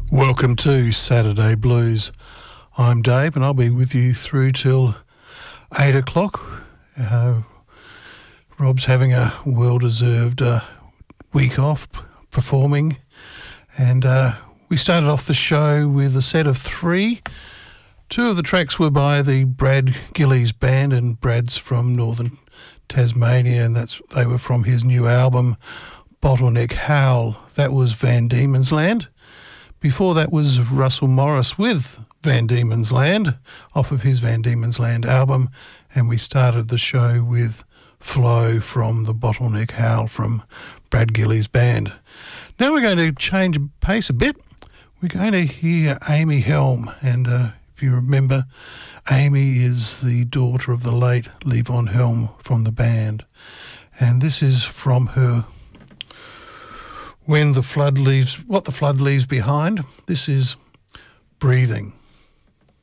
Welcome to Saturday Blues. I'm Dave and I'll be with you through till 8 o'clock. Rob's having a well-deserved week off performing, and we started off the show with a set of three. Two of the tracks were by the Brad Gillies Band, and Brad's from northern Tasmania, and they were from his new album Bottleneck Howl. That was Van Diemen's Land. Before that was Russell Morris with Van Diemen's Land off of his Van Diemen's Land album, and we started the show with Flow from the Bottleneck Howl from Brad Gillies Band. Now we're going to change pace a bit. We're going to hear Amy Helm, and if you remember, Amy is the daughter of the late Levon Helm from the band, and this is from her What the Flood Leaves Behind. This is Breathing.